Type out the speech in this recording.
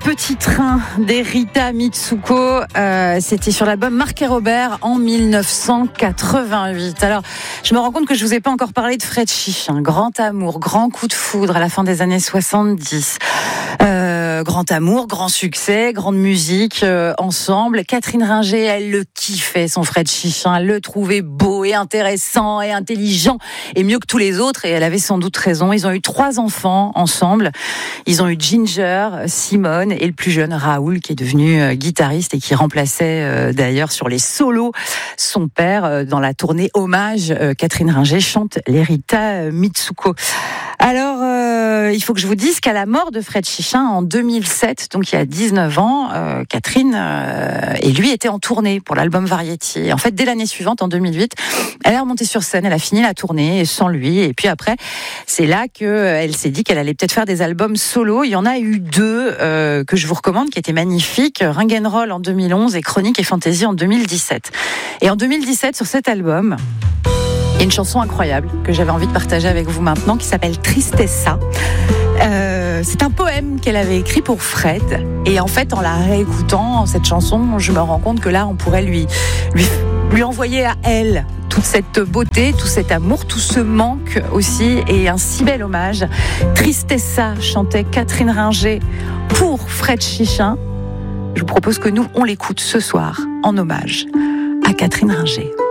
Petit train des Rita Mitsuko, c'était sur l'album Marc et Robert en 1988. Alors, je me rends compte que je vous ai pas encore parlé de Fred Chichin. Grand amour, grand coup de foudre à la fin des années 70. Grand amour, grand succès, grande musique ensemble. Catherine Ringer, elle le kiffait, son Fred Chichin. Elle le trouvait beau et intéressant et intelligent et mieux que tous les autres. Et elle avait sans doute raison. Ils ont eu 3 enfants ensemble. Ils ont eu Ginger, Simone et le plus jeune Raoul, qui est devenu guitariste et qui remplaçait d'ailleurs sur les solos son père dans la tournée hommage. Catherine Ringer chante les Rita Mitsuko. Alors, il faut que je vous dise qu'à la mort de Fred Chichin en 2007, donc il y a 19 ans, Catherine et lui étaient en tournée pour l'album Variety. Et en fait, dès l'année suivante, en 2008, elle est remontée sur scène, elle a fini la tournée sans lui. Et puis après, c'est là qu'elle s'est dit qu'elle allait peut-être faire des albums solo. Il y en a eu 2 que je vous recommande, qui étaient magnifiques. Ring and Roll en 2011 et Chronique et Fantasy en 2017. Et en 2017, sur cet album, il y a une chanson incroyable que j'avais envie de partager avec vous maintenant, qui s'appelle Tristessa. C'est un poème qu'elle avait écrit pour Fred. Et en fait, en la réécoutant, cette chanson, je me rends compte que là, on pourrait lui envoyer à elle toute cette beauté, tout cet amour, tout ce manque aussi, et un si bel hommage. Tristessa chantait Catherine Ringer pour Fred Chichin. Je vous propose que nous, on l'écoute ce soir en hommage à Catherine Ringer.